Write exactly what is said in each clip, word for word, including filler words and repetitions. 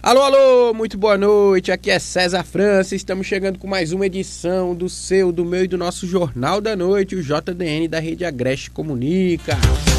Alô, alô, muito boa noite, aqui é César França, estamos chegando com mais uma edição do seu, do meu e do nosso Jornal da Noite, o J D N da Rede Agreste Comunica.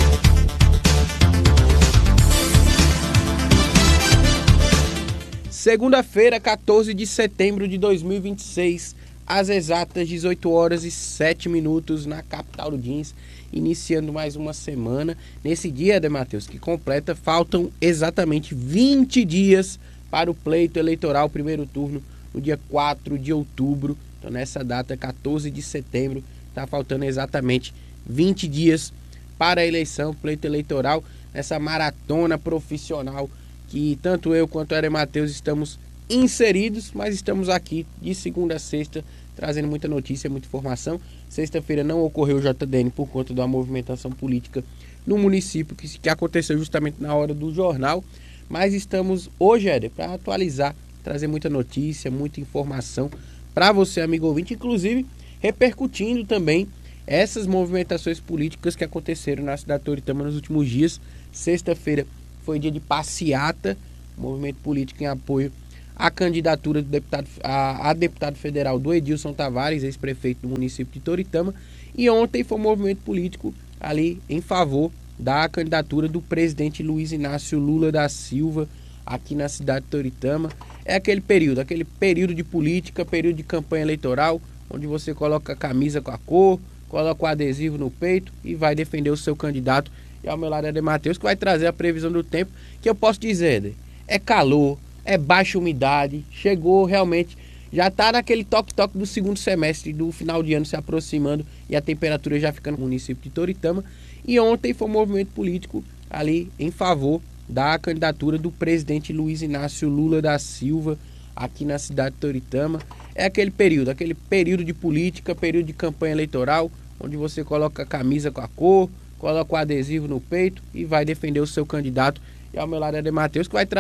Segunda-feira, quatorze de setembro de dois mil e vinte e seis, às exatas dezoito horas e sete minutos na capital do Jeans, iniciando mais uma semana. Nesse dia, Matheus, que completa, faltam exatamente vinte dias para o pleito eleitoral, primeiro turno, no dia quatro de outubro. Então, nessa data, quatorze de setembro, está faltando exatamente vinte dias para a eleição, pleito eleitoral, nessa maratona profissional que tanto eu quanto o Matheus estamos inseridos, mas estamos aqui de segunda a sexta, trazendo muita notícia, muita informação. Sexta-feira não ocorreu o J D N por conta de uma movimentação política no município que, que aconteceu justamente na hora do jornal, mas estamos hoje, Éder, para atualizar, trazer muita notícia, muita informação para você, amigo ouvinte, inclusive repercutindo também essas movimentações políticas que aconteceram na cidade de Toritama nos últimos dias. Sexta-feira foi dia de passeata, movimento político em apoio à candidatura do deputado, a, a deputado federal do Edilson Tavares, ex-prefeito do município de Toritama, e ontem foi um movimento político ali em favor da candidatura do presidente Luiz Inácio Lula da Silva aqui na cidade de Toritama. É aquele período, aquele período de política, período de campanha eleitoral, onde você coloca a camisa com a cor, coloca o adesivo no peito e vai defender o seu candidato. E ao meu lado é de Matheus, que vai trazer a previsão do tempo, que eu posso dizer, é calor, é baixa umidade, chegou realmente, já está naquele toque-toque do segundo semestre, do final de ano se aproximando e a temperatura já ficando no município de Toritama. E ontem foi um movimento político ali em favor da candidatura do presidente Luiz Inácio Lula da Silva aqui na cidade de Toritama. É aquele período, aquele período de política, período de campanha eleitoral, onde você coloca a camisa com a cor, coloca o adesivo no peito e vai defender o seu candidato. E ao meu lado é de Matheus, que vai trazer